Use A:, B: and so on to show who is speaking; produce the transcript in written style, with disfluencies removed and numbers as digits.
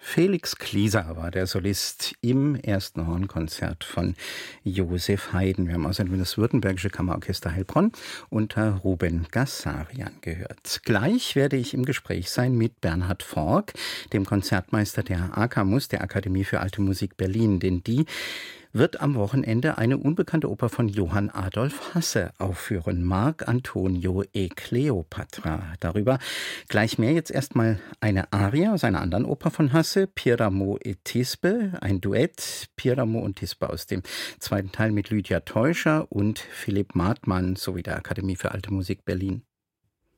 A: Felix Klieser war der Solist im ersten Hornkonzert von Joseph Haydn. Wir haben außerdem das Württembergische Kammerorchester Heilbronn unter Ruben Gassarian gehört. Gleich werde ich im Gespräch sein mit Bernhard Fork, dem Konzertmeister der AKAMUS, der Akademie für Alte Musik Berlin. Denn die wird am Wochenende eine unbekannte Oper von Johann Adolf Hasse aufführen. Marc Antonio e Cleopatra. Darüber gleich mehr. Jetzt erstmal eine Arie aus einer anderen Oper von Hasse, Piramo e Tisbe, ein Duett, Piramo und Tisbe aus dem zweiten Teil mit Lydia Teuscher und Philipp Martmann sowie der Akademie für Alte Musik Berlin.